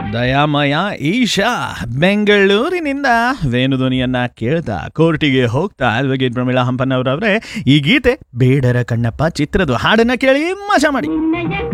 ದಯಾಮಯ ಈಶಾ ಬೆಂಗಳೂರಿನಿಂದ ವೇಣುಧ್ವನಿಯನ್ನ ಕೇಳ್ತಾ ಕೋರ್ಟಿಗೆ ಹೋಗ್ತಾ ಅಡ್ವೊಕೇಟ್ ಪ್ರಮೀಳಾ ಹಂಪನ್ನವರವ್ರೆ ಈ ಗೀತೆ ಬೇಡರ ಕಣ್ಣಪ್ಪ ಚಿತ್ರದ ಹಾಡನ್ನ ಕೇಳಿ ಮಜಾ ಮಾಡಿ.